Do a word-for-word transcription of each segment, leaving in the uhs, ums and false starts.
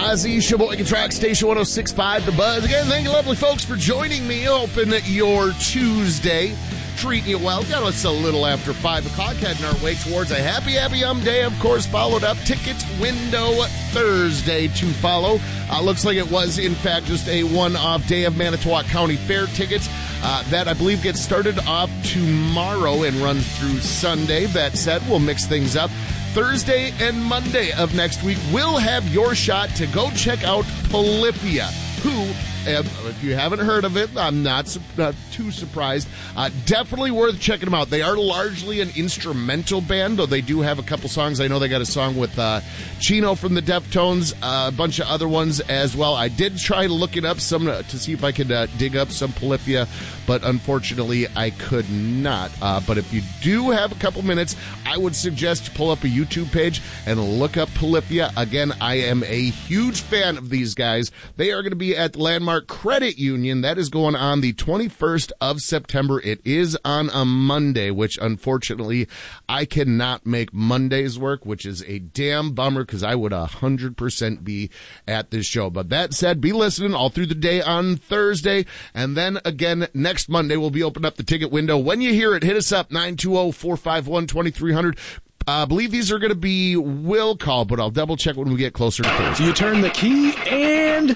Ozzy, Sheboygan Track Station one oh six point five, The Buzz. Again, thank you, lovely folks, for joining me. Hoping that your Tuesday treating you well. Got us a little after five o'clock, heading our way towards a happy, happy um day, of course, followed up Ticket Window Thursday to follow. Uh, looks like it was, in fact, just a one-off day of Manitowoc County Fair tickets. Uh, that, I believe, gets started off tomorrow and runs through Sunday. That said, we'll mix things up. Thursday and Monday of next week, we'll have your shot to go check out Polyphia, who, if you haven't heard of it, I'm not, not too surprised. Uh, definitely worth checking them out. They are largely an instrumental band, though they do have a couple songs. I know they got a song with uh, Chino from the Deftones, uh, a bunch of other ones as well. I did try looking up some uh, to see if I could uh, dig up some Polyphia, but unfortunately I could not. Uh, but if you do have a couple minutes, I would suggest you pull up a YouTube page and look up Polyphia. Again, I am a huge fan of these guys. They are going to be at the Landmark Credit Union. That is going on the twenty-first of September. It is on a Monday, which unfortunately I cannot make Mondays work, which is a damn bummer because I would one hundred percent be at this show. But that said, be listening all through the day on Thursday. And then again, next Monday, we'll be opening up the ticket window. When you hear it, hit us up, nine two zero, four five one, two three zero zero. I uh, believe these are going to be will call, but I'll double check when we get closer to Thursday. You turn the key and...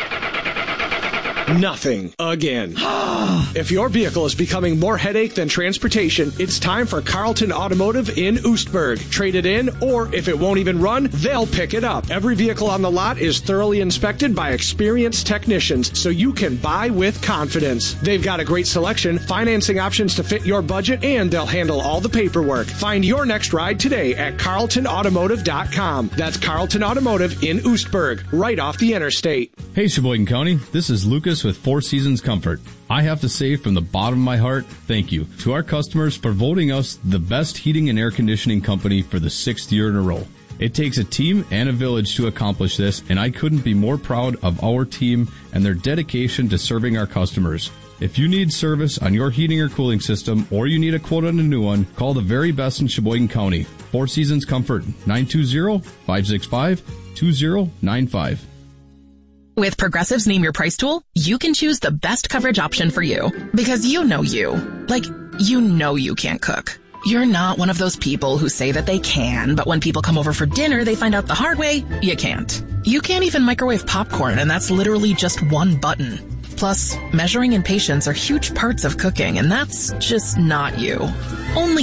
nothing again. If your vehicle is becoming more headache than transportation, it's time for Carlton Automotive in Oostburg. Trade it in, or if it won't even run, they'll pick it up. Every vehicle on the lot is thoroughly inspected by experienced technicians, so you can buy with confidence. They've got a great selection, financing options to fit your budget, and they'll handle all the paperwork. Find your next ride today at carlton automotive dot com. That's Carlton Automotive in Oostburg, right off the interstate. Hey, Sheboygan County, this is Lucas with Four Seasons Comfort. I have to say from the bottom of my heart, thank you to our customers for voting us the best heating and air conditioning company for the sixth year in a row. It takes a team and a village to accomplish this, and I couldn't be more proud of our team and their dedication to serving our customers. If you need service on your heating or cooling system, or you need a quote on a new one, call the very best in Sheboygan County. Four Seasons Comfort, nine two zero, five six five, two zero nine five. With Progressive's Name Your Price tool, you can choose the best coverage option for you. Because you know you. Like, you know you can't cook. You're not one of those people who say that they can, but when people come over for dinner, they find out the hard way, you can't. You can't even microwave popcorn, and that's literally just one button. Plus, measuring and patience are huge parts of cooking, and that's just not you. Only